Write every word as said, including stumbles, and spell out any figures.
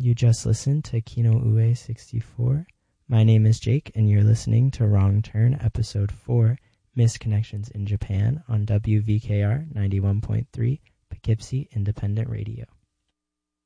You just listened to Kino Ue sixty-four. My name is Jake, and you're listening to Wrong Turn, Episode four, Missed Connections in Japan on W V K R ninety-one point three, Poughkeepsie Independent Radio.